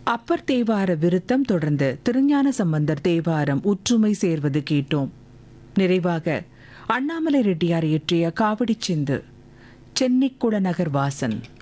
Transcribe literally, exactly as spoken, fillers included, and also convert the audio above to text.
அப்பர் தேவார விருத்தம் தொடர்ந்து திருஞான சம்பந்தர் தேவாரம் ஒற்றுமை சேர்வது கேட்டோம். நிறைவாக அண்ணாமலை ரெட்டியார் இயற்றிய காவடி சிந்து சென்னிக்குளநகர் வாசன்.